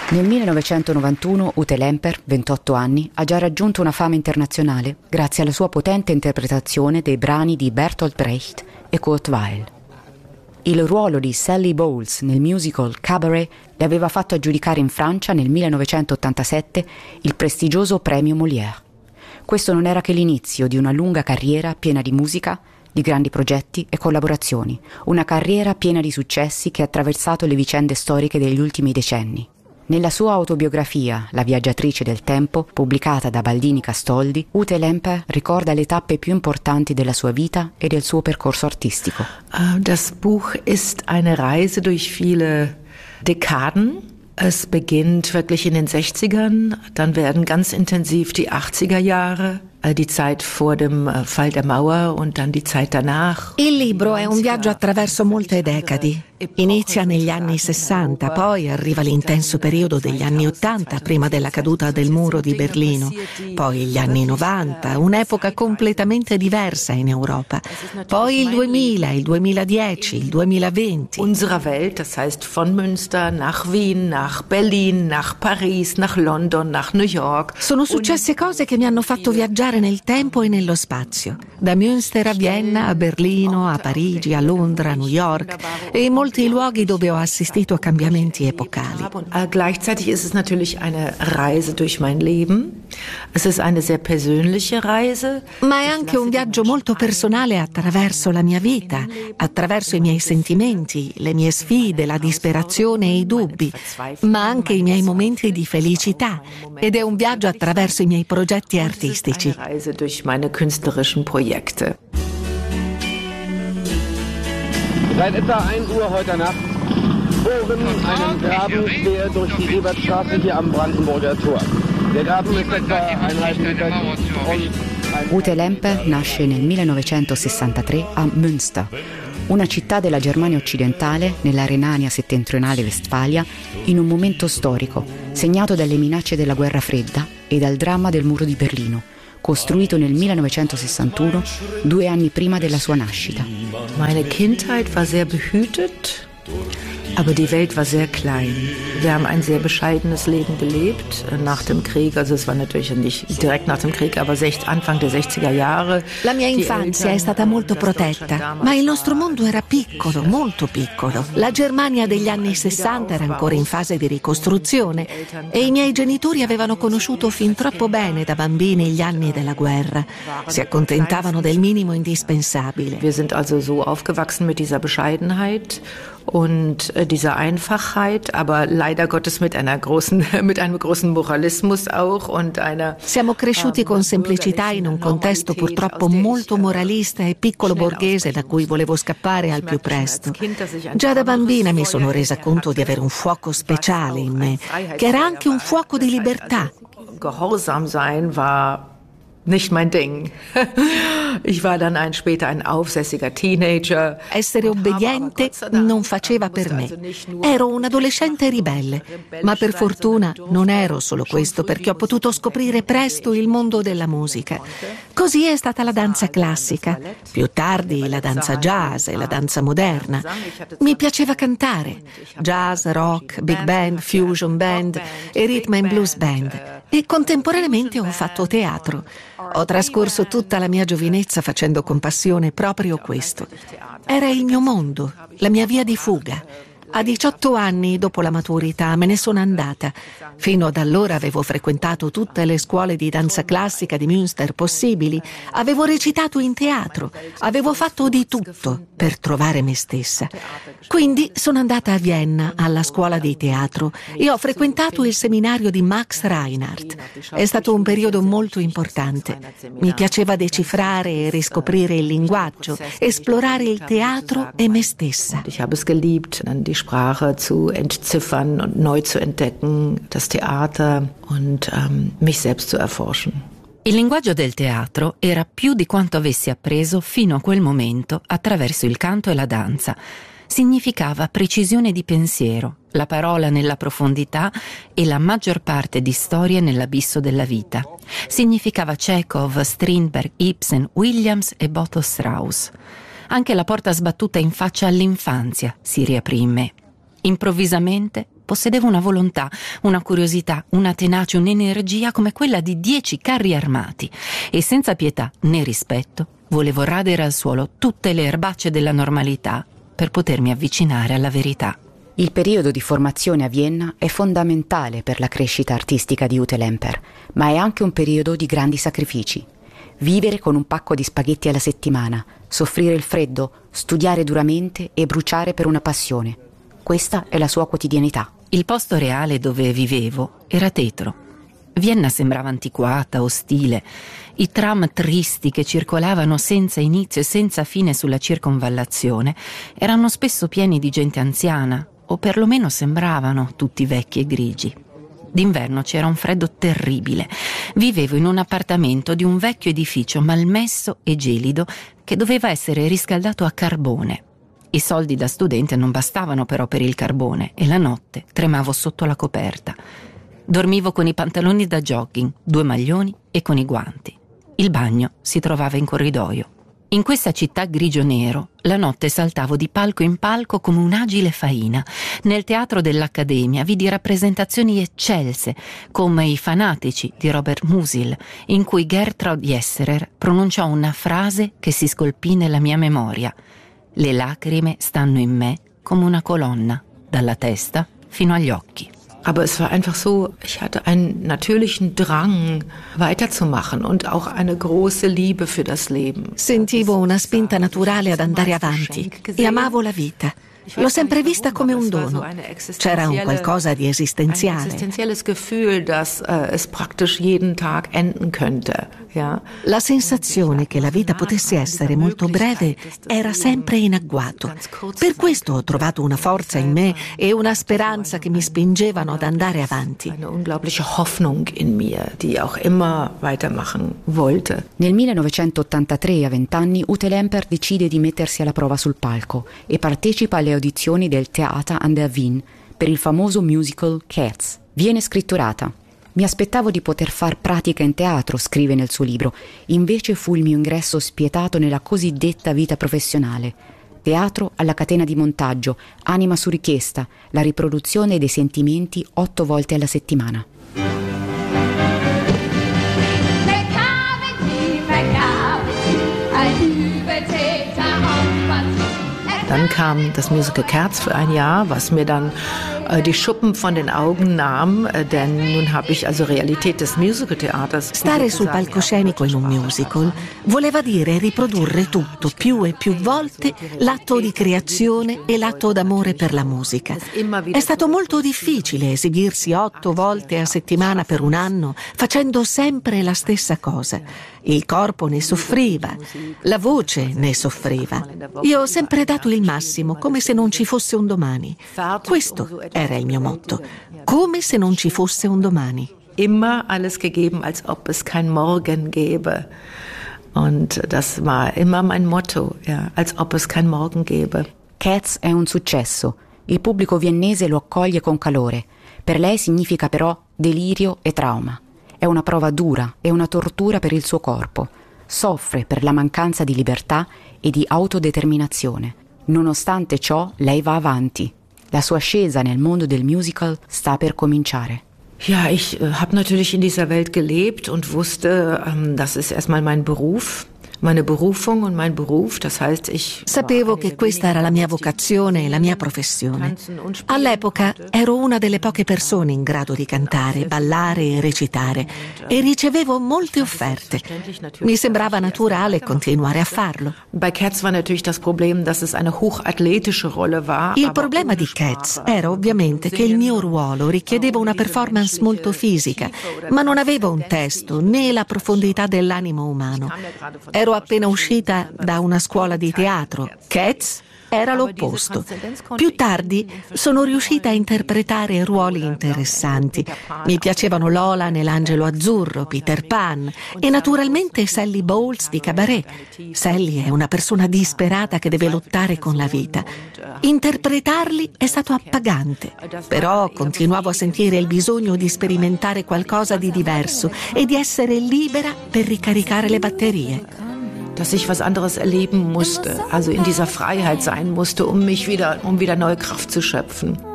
Nel 1991 Ute Lemper, 28 anni, ha già raggiunto una fama internazionale grazie alla sua potente interpretazione dei brani di Bertolt Brecht e Kurt Weill. Il ruolo di Sally Bowles nel musical Cabaret le aveva fatto aggiudicare in Francia nel 1987 il prestigioso premio Molière. Questo non era che l'inizio di una lunga carriera piena di musica, di grandi progetti e collaborazioni, una carriera piena di successi che ha attraversato le vicende storiche degli ultimi decenni. Nella sua autobiografia La viaggiatrice del tempo, pubblicata da Baldini Castoldi, Ute Lemper ricorda le tappe più importanti della sua vita e del suo percorso artistico. Das Buch ist eine Reise durch viele Dekaden. Es beginnt wirklich in den 60ern, dann werden ganz intensiv die 80er Jahre, die Zeit vor dem Fall der Mauer und dann die Zeit danach. Il libro è un viaggio attraverso molte decadi. Inizia negli anni 60, poi arriva l'intenso periodo degli anni 80, prima della caduta del muro di Berlino, poi gli anni 90, un'epoca completamente diversa in Europa, poi il 2000, il 2010, il 2020. Unsere Welt, das heißt von Münster nach Wien, nach Berlin, nach Paris, nach London, nach New York. Sono successe cose che mi hanno fatto viaggiare nel tempo e nello spazio, da Münster a Vienna, a Berlino, a Parigi, a Londra, a New York e in molti luoghi dove ho assistito a cambiamenti epocali. Gleichzeitig ist es natürlich eine Reise durch mein Leben. Es ist eine sehr persönliche Reise. Ma è anche un viaggio molto personale attraverso la mia vita, attraverso i miei sentimenti, le mie sfide, la disperazione e i dubbi, ma anche i miei momenti di felicità. Ed è un viaggio attraverso i miei progetti artistici. Eine Reise durch meine künstlerischen Projekte. Seit etwa 1 Uhr heute Nacht bohren einen Graben quer durch die Ebertstraße hier am Brandenburger Tor. Der Graben ist etwa 1,5 Meter tief. Ute Lemper nasce nel 1963 a Münster, una città della Germania occidentale nella Renania settentrionale Westfalia, in un momento storico segnato dalle minacce della guerra fredda e dal dramma del muro di Berlino, costruito nel 1961, 2 anni prima della sua nascita. Meine Kindheit war sehr behütet, aber die Welt war sehr klein. Wir haben ein sehr bescheidenes Leben gelebt nach dem Krieg. Also es war natürlich nicht direkt nach dem Krieg, aber Anfang der 60er Jahre. La mia infanzia è stata molto protetta, ma il nostro mondo era piccolo, molto piccolo. La Germania degli anni 60 era ancora in fase di ricostruzione e i miei genitori avevano conosciuto fin troppo bene da bambini gli anni della guerra. Si accontentavano del minimo indispensabile. Wir sind also so aufgewachsen mit dieser Bescheidenheit und dieser Einfachheit, aber leider Gottes mit einem großen Moralismus auch und einer. Siamo cresciuti con semplicità in un contesto purtroppo molto moralista e piccolo borghese da cui volevo scappare al più presto. Già da bambina mi sono resa conto di avere un fuoco speciale in me, che era anche un fuoco di libertà. Gehorsam sein war nicht mein Ding. Ich war dann später ein aufsässiger Teenager. Essere obbediente non faceva per me. Ero un adolescente ribelle, ma per fortuna non ero solo questo, perché ho potuto scoprire presto il mondo della musica. Così è stata la danza classica, più tardi la danza jazz e la danza moderna. Mi piaceva cantare, jazz, rock, big band, fusion band e rhythm and blues band. E contemporaneamente ho fatto teatro. Ho trascorso tutta la mia giovinezza facendo con passione proprio questo. Era il mio mondo, la mia via di fuga. A 18 anni, dopo la maturità, me ne sono andata. Fino ad allora avevo frequentato tutte le scuole di danza classica di Münster possibili, avevo recitato in teatro, avevo fatto di tutto per trovare me stessa. Quindi sono andata a Vienna, alla scuola di teatro, e ho frequentato il seminario di Max Reinhardt. È stato un periodo molto importante. Mi piaceva decifrare e riscoprire il linguaggio, esplorare il teatro e me stessa. Ich habe es geliebt, die Sprache zu entziffern und neu zu entdecken, das Theater und mich selbst zu erforschen. Il linguaggio del teatro era più di quanto avessi appreso fino a quel momento attraverso il canto e la danza. Significava precisione di pensiero, la parola nella profondità e la maggior parte di storie nell'abisso della vita. Significava Chekhov, Strindberg, Ibsen, Williams e Boto Strauss. Anche la porta sbattuta in faccia all'infanzia si riaprì in me. Improvvisamente possedeva una volontà, una curiosità, una tenacia, un'energia come quella di 10 carri armati e senza pietà né rispetto volevo radere al suolo tutte le erbacce della normalità per potermi avvicinare alla verità. Il periodo di formazione a Vienna è fondamentale per la crescita artistica di Ute Lemper, ma è anche un periodo di grandi sacrifici. Vivere con un pacco di spaghetti alla settimana, soffrire il freddo, studiare duramente e bruciare per una passione. Questa è la sua quotidianità. Il posto reale dove vivevo era tetro. Vienna sembrava antiquata, ostile. I tram tristi che circolavano senza inizio e senza fine sulla circonvallazione erano spesso pieni di gente anziana, o perlomeno sembravano tutti vecchi e grigi. D'inverno c'era un freddo terribile. Vivevo in un appartamento di un vecchio edificio malmesso e gelido che doveva essere riscaldato a carbone. I soldi da studente non bastavano però per il carbone e la notte tremavo sotto la coperta. Dormivo con i pantaloni da jogging, 2 maglioni e con i guanti. Il bagno si trovava in corridoio. In questa città grigio-nero, la notte saltavo di palco in palco come un'agile faina. Nel teatro dell'Accademia vidi rappresentazioni eccelse, come I Fanatici di Robert Musil, in cui Gertraud Jesserer pronunciò una frase che si scolpì nella mia memoria. Le lacrime stanno in me come una colonna, dalla testa fino agli occhi. Aber es war einfach so, ich hatte einen natürlichen Drang, weiterzumachen und auch eine große Liebe für das Leben. Sentivo una spinta naturale ad andare avanti e amavo la vita. L'ho sempre vista come un dono. C'era un qualcosa di esistenziale. Ein existenzielles Gefühl, dass es praktisch jeden Tag enden könnte. Ja? La sensazione che la vita potesse essere molto breve era sempre in agguato. Per questo ho trovato una forza in me e una speranza che mi spingevano ad andare avanti. Eine unglaubliche Hoffnung in mir, die auch immer weitermachen wollte. Nel 1983, a 20 anni, Ute Lemper decide di mettersi alla prova sul palco e partecipa alle audizioni del Theater an der Wien per il famoso musical Cats. Viene scritturata. Mi aspettavo di poter far pratica in teatro, scrive nel suo libro, invece fu il mio ingresso spietato nella cosiddetta vita professionale. Teatro alla catena di montaggio, anima su richiesta, la riproduzione dei sentimenti 8 volte alla settimana. Dann kam das Musical Cats für ein Jahr, was mir dann die Schuppen von den Augen nahm, denn nun habe ich also Realität des Musicaltheaters. Stare sul palcoscenico in un musical voleva dire riprodurre tutto più e più volte, l'atto di creazione e l'atto d'amore per la musica. È stato molto difficile esibirsi 8 volte a settimana per un anno, facendo sempre la stessa cosa. Il corpo ne soffriva, la voce ne soffriva. Io ho sempre dato il massimo, come se non ci fosse un domani. Questo era il mio motto, come se non ci fosse un domani. Immer alles gegeben, als ob es kein Morgen gäbe. Und das war immer mein Motto, ja, als ob es kein Morgen gäbe. Cats è un successo. Il pubblico viennese lo accoglie con calore. Per lei significa però delirio e trauma. È una prova dura e una tortura per il suo corpo. Soffre per la mancanza di libertà e di autodeterminazione. Nonostante ciò, lei va avanti. La sua ascesa nel mondo del musical sta per cominciare. Ja, ich habe natürlich in dieser Welt gelebt und wusste, das ist erstmal mein Beruf. Meine Berufung und mein Beruf, das heißt Sapevo che questa era la mia vocazione e la mia professione. All'epoca ero una delle poche persone in grado di cantare, ballare e recitare e ricevevo molte offerte. Mi sembrava naturale continuare a farlo. Bei Cats war natürlich das Problem, dass es eine hochathletische Rolle war. Il problema di Cats era ovviamente che il mio ruolo richiedeva una performance molto fisica, ma non avevo un testo né la profondità dell'animo umano. Ero appena uscita da una scuola di teatro. Cats era l'opposto. Più tardi sono riuscita a interpretare ruoli interessanti. Mi piacevano Lola nell'Angelo Azzurro, Peter Pan e naturalmente Sally Bowles di Cabaret. Sally è una persona disperata che deve lottare con la vita. Interpretarli è stato appagante, però continuavo a sentire il bisogno di sperimentare qualcosa di diverso e di essere libera per ricaricare le batterie. Dass ich was anderes erleben musste, also in dieser Freiheit sein musste, um wieder neue Kraft zu schöpfen.